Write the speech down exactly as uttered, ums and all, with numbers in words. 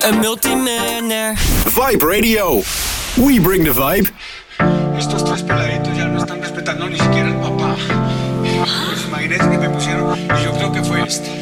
Een multimiljonair. Vibe Radio. We bring the vibe. Estos tres peladitos ya no están respetando ni siquiera el papá. Pues imagínense que me pusieron, y yo creo que fue este.